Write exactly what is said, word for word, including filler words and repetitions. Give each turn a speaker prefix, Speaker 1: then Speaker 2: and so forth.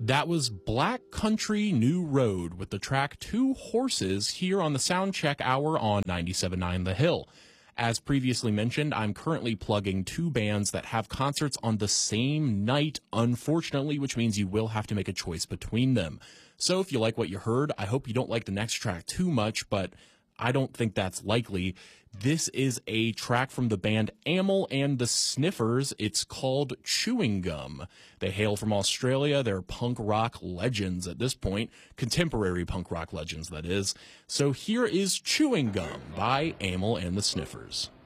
Speaker 1: That was Black Country New Road with the track Two Horses here on the Soundcheck Hour on ninety-seven point nine The Hill. As previously mentioned, I'm currently plugging two bands that have concerts on the same night, unfortunately, which means you will have to make a choice between them. So if you like what you heard, I hope you don't like the next track too much, but I don't think that's likely. This is a track from the band Amyl and the Sniffers. It's called Chewing Gum. They hail from Australia. They're punk rock legends at this point. Contemporary punk rock legends, that is. So here is Chewing Gum by Amyl and the Sniffers.